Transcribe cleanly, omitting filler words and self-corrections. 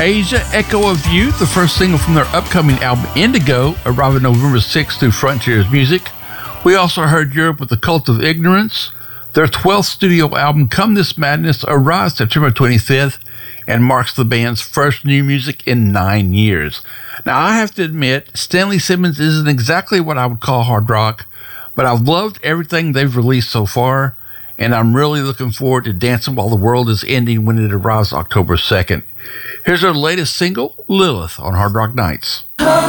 Asia, Echo of You, the first single from their upcoming album Indigo, arriving November 6th through Frontiers Music. We also heard Europe with The Cult of Ignorance. Their 12th studio album, Come This Madness, arrives September 25th and marks the band's first new music in 9 years. Now, I have to admit, Stanley Simmons isn't exactly what I would call hard rock, but I've loved everything they've released so far, and I'm really looking forward to Dancing While the World is Ending when it arrives October 2nd. Here's our latest single, Lilith, on Hard Rock Nights.